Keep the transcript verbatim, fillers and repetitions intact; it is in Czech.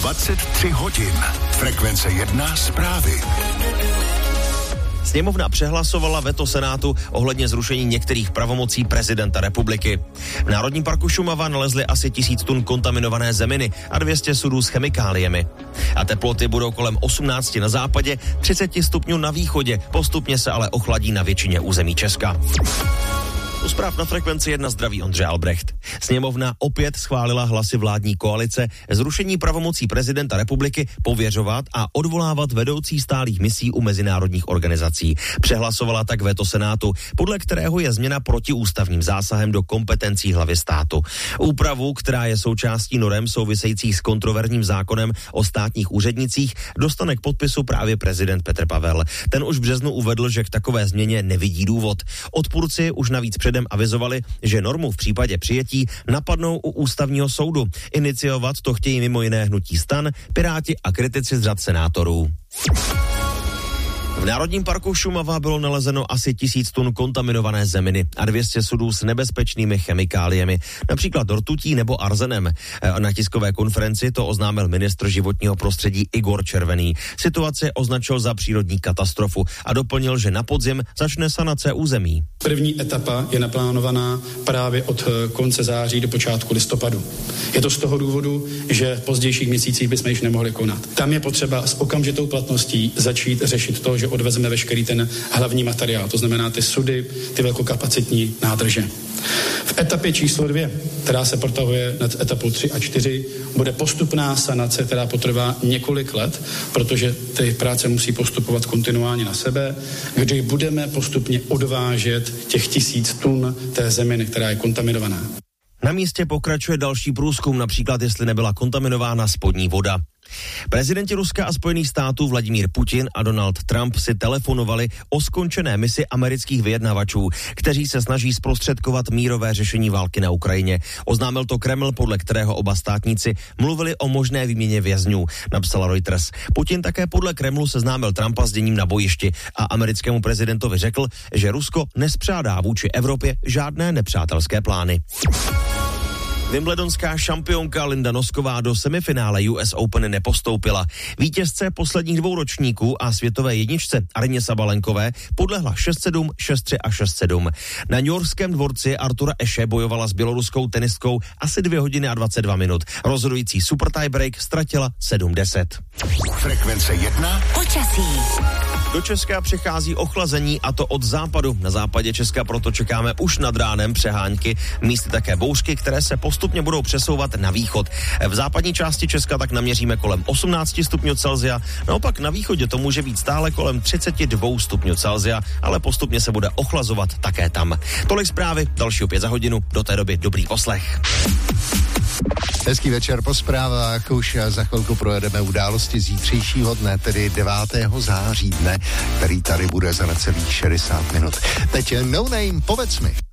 dvacet tři hodin. Frekvence jedna zprávy. Sněmovna přehlasovala veto Senátu ohledně zrušení některých pravomocí prezidenta republiky. V Národním parku Šumava nalezli asi tisíc tun kontaminované zeminy a dvě stě sudů s chemikáliemi. A teploty budou kolem osmnáct na západě, třicet stupňů na východě, postupně se ale ochladí na většině území Česka. U zpráv na Frekvenci jedna zdraví Ondřej Albrecht. Sněmovna opět schválila hlasy vládní koalice zrušení pravomocí prezidenta republiky pověřovat a odvolávat vedoucí stálých misí u mezinárodních organizací. Přehlasovala tak veto Senátu, podle kterého je změna protiústavním zásahem do kompetencí hlavy státu. Úpravu, která je součástí norem souvisejících s kontroverzním zákonem o státních úřednicích, dostane k podpisu právě prezident Petr Pavel. Ten už v březnu uvedl, že k takové změně nevidí důvod. Odpůrci už navíc předem avizovali, že normu v případě přijetí napadnou u ústavního soudu. Iniciovat to chtějí mimo jiné hnutí STAN, Piráti a kritici z řad senátorů. V Národním parku Šumava bylo nalezeno asi tisíc tun kontaminované zeminy a dvě stě sudů s nebezpečnými chemikáliemi, například rtutí nebo arzenem. Na tiskové konferenci to oznámil ministr životního prostředí Igor Červený. Situaci označil za přírodní katastrofu a doplnil, že na podzim začne sanace území. První etapa je naplánovaná právě od konce září do počátku listopadu. Je to z toho důvodu, že v pozdějších měsících bychom již nemohli konat. Tam je potřeba s okamžitou platností začít řešit to, že odvezeme veškerý ten hlavní materiál, to znamená ty sudy, ty velkokapacitní nádrže. V etapě číslo dvě, která se protahuje nad etapou tři a čtyři, bude postupná sanace, která potrvá několik let, protože ty práce musí postupovat kontinuálně na sebe, kdy budeme postupně odvážet těch tisíc tun té zeminy, která je kontaminovaná. Na místě pokračuje další průzkum, například jestli nebyla kontaminována spodní voda. Prezidenti Ruska a Spojených států Vladimír Putin a Donald Trump si telefonovali o skončené misi amerických vyjednavačů, kteří se snaží zprostředkovat mírové řešení války na Ukrajině. Oznámil to Kreml, podle kterého oba státníci mluvili o možné výměně vězňů, napsala Reuters. Putin také podle Kremlu seznámil Trumpa s děním na bojišti a americkému prezidentovi řekl, že Rusko nespřádá vůči Evropě žádné nepřátelské plány. Wimbledonská šampionka Linda Nosková do semifinále U S Open nepostoupila. Vítězce posledních dvou ročníků a světové jedničce Aryně Sabalenkové podlehla šest sedm, šest tři a šest sedm. Na newyorském dvorci Artura Ashe bojovala s běloruskou tenistkou asi dvě hodiny a dvacet dva minut. Rozhodující super tiebreak ztratila sedm deset. Frekvence jedna. Počasí. Do Česka přichází ochlazení, a to od západu. Na západě Česka proto čekáme už nad ránem přehánky, místy také bouřky, které se postupně budou přesouvat na východ. V západní části Česka tak naměříme kolem osmnáct stupňů Celsia, naopak na východě to může být stále kolem třicet dva stupňů Celsia, ale postupně se bude ochlazovat také tam. Tolik zprávy, další opět za hodinu, do té doby dobrý poslech. Hezký večer po zprávách, už za chvilku projedeme události zítřejšího dne, tedy devátého září dne, který tady bude za necelých šedesát minut. Teď No Name, povedz mi.